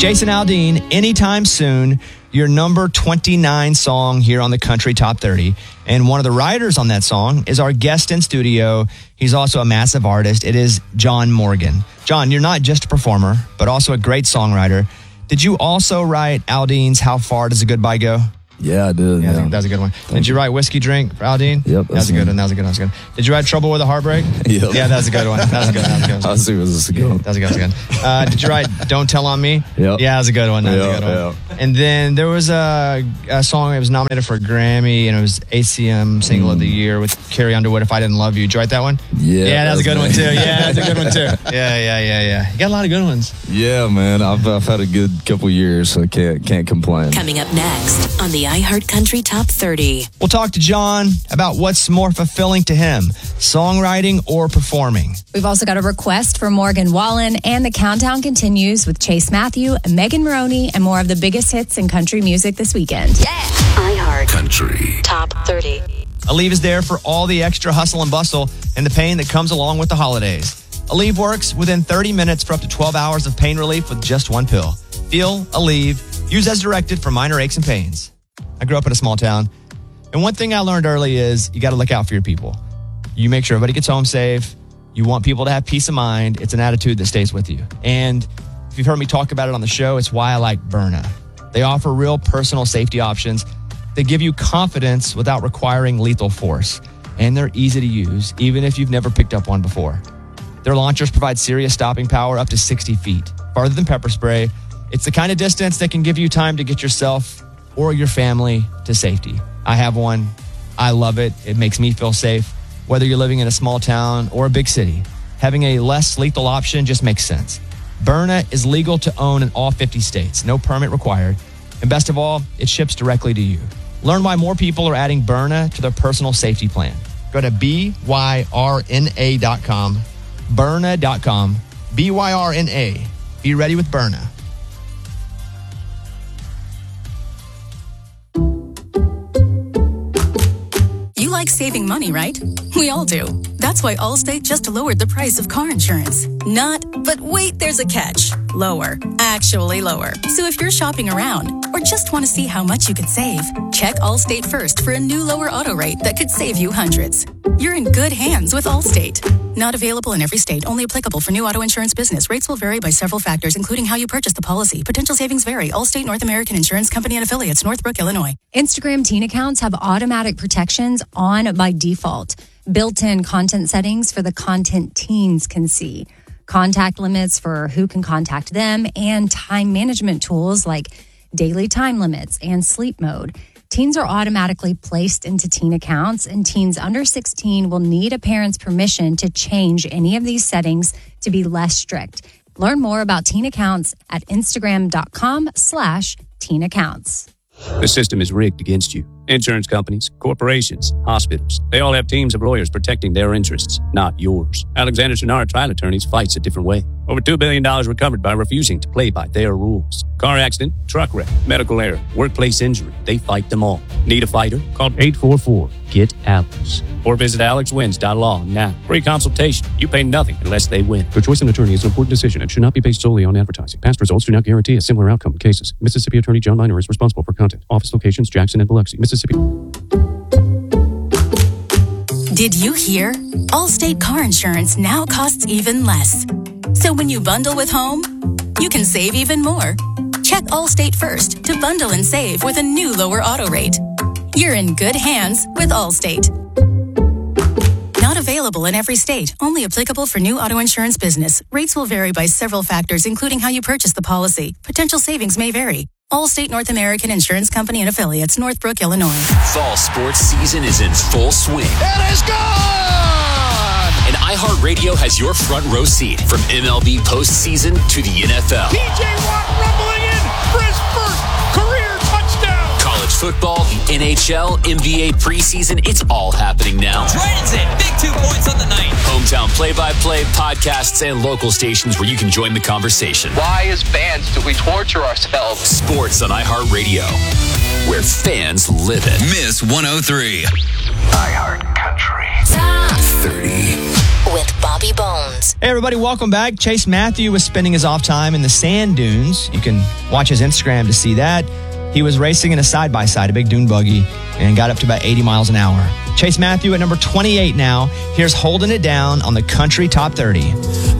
Jason Aldean, Anytime Soon, your number 29 song here on the Country Top 30. And one of the writers on that song is our guest in studio. He's also a massive artist. It is John Morgan. John, you're not just a performer, but also a great songwriter. Did you also write Aldean's How Far Does a Goodbye Go? Yeah, I did. Yeah, that was a good one. Did you write Whiskey Drink for Aldean? Yep. That was a good one. That was a good one. Did you write Trouble with a Heartbreak? Yep. Yeah, that was a good one. That was a good one. I was good. That was a good one. Did you write Don't Tell on Me? Yep. Yeah, that was a good one. That was a good one. And then there was a song that was nominated for a Grammy, and it was ACM Single of the Year with Carrie Underwood, If I Didn't Love You. Did you write that one? Yeah. Yeah, that was a good one, too. Yeah, that's a good one, too. Yeah. You got a lot of good ones. Yeah, man. I've had a good couple years, so I can't complain. Coming up next on the iHeart Country Top 30. We'll talk to John about what's more fulfilling to him, songwriting or performing. We've also got a request for Morgan Wallen, and the countdown continues with Chase Matthew, Megan Maroney, and more of the biggest hits in country music this weekend. Yeah! iHeart Country Top 30. Aleve is there for all the extra hustle and bustle and the pain that comes along with the holidays. Aleve works within 30 minutes for up to 12 hours of pain relief with just one pill. Feel Aleve. Use as directed for minor aches and pains. I grew up in a small town, and one thing I learned early is you got to look out for your people. You make sure everybody gets home safe. You want people to have peace of mind. It's an attitude that stays with you. And if you've heard me talk about it on the show, it's why I like Byrna. They offer real personal safety options that give you confidence without requiring lethal force. And they're easy to use, even if you've never picked up one before. Their launchers provide serious stopping power up to 60 feet, farther than pepper spray. It's the kind of distance that can give you time to get yourself or your family to safety. I have one. I love it. It makes me feel safe. Whether you're living in a small town or a big city, having a less lethal option just makes sense. Byrna is legal to own in all 50 states. No permit required. And best of all, it ships directly to you. Learn why more people are adding Byrna to their personal safety plan. Go to byrna.com. Byrna.com. BYRNA. Be ready with Byrna. You like saving money, right? We all do. That's why Allstate just lowered the price of car insurance. Not, but wait, there's a catch. Lower. Actually lower. So if you're shopping around or just want to see how much you could save, check Allstate first for a new lower auto rate that could save you hundreds. You're in good hands with Allstate. Not available in every state. Only applicable for new auto insurance business. Rates will vary by several factors, including how you purchase the policy. Potential savings vary. Allstate North American Insurance Company and Affiliates, Northbrook, Illinois. Instagram teen accounts have automatic protections on by default. Built-in content settings for the content teens can see. Contact limits for who can contact them, and time management tools like daily time limits and sleep mode. Teens are automatically placed into teen accounts, and teens under 16 will need a parent's permission to change any of these settings to be less strict. Learn more about teen accounts at Instagram.com/teen accounts. The system is rigged against you. Insurance companies, corporations, hospitals, they all have teams of lawyers protecting their interests, not yours. Alexander Sonara Trial Attorneys fights a different way. Over $2 billion recovered by refusing to play by their rules. Car accident, truck wreck, medical error, workplace injury, they fight them all. Need a fighter? Call 844-GET-ALEX. Or visit alexwins.law now. Free consultation. You pay nothing unless they win. The choice of an attorney is an important decision and should not be based solely on advertising. Past results do not guarantee a similar outcome in cases. Mississippi Attorney John Liner is responsible for content. Office locations Jackson and Biloxi, Mississippi. Did you hear? Allstate car insurance now costs even less. So when you bundle with home, you can save even more. Check Allstate first to bundle and save with a new lower auto rate. You're in good hands with Allstate. Not available in every state. Only applicable for new auto insurance business. Rates will vary by several factors, including how you purchase the policy. Potential savings may vary. Allstate North American Insurance Company and Affiliates, Northbrook, Illinois. Fall sports season is in full swing. It is gone! And iHeartRadio has your front row seat from MLB postseason to the NFL. P.J. Watt rumbling in for his first career touchdown. College football, the NHL, NBA preseason, it's all happening now. Dragons in, big 2 points on the night. Hometown play-by-play, podcasts, and local stations where you can join the conversation. Why, as fans, do we torture ourselves? Sports on iHeartRadio, where fans live it. Miss 103. iHeart Country Top 30. with with Bobby Bones. Hey, everybody, welcome back. Chase Matthew was spending his off time in the sand dunes. You can watch his Instagram to see that. He was racing in a side-by-side, a big dune buggy, and got up to about 80 miles an hour. Chase Matthew at number 28 now. Here's Holding It Down on the Country Top 30.